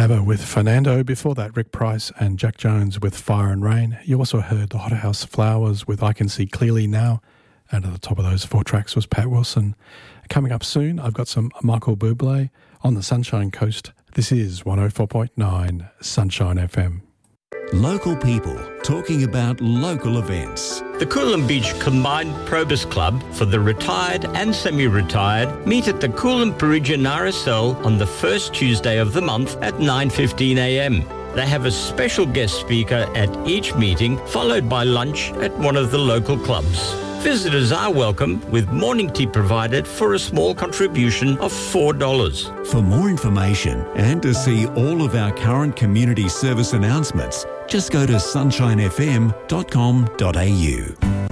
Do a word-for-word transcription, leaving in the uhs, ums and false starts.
ABBA with Fernando. Before that, Rick Price and Jack Jones with Fire and Rain. You also heard the Hothouse Flowers with I Can See Clearly Now. And at the top of those four tracks was Pat Wilson. Coming up soon, I've got some Michael Bublé on the Sunshine Coast. This is one oh four point nine Sunshine F M. Local people talking about local events. The Coolum Beach Combined Probus Club for the retired and semi-retired meet at the Coolum Parisian R S L on the first Tuesday of the month at nine fifteen a m. They have a special guest speaker at each meeting, followed by lunch at one of the local clubs. Visitors are welcome, with morning tea provided for a small contribution of four dollars. For more information and to see all of our current community service announcements, just go to sunshine f m dot com dot a u.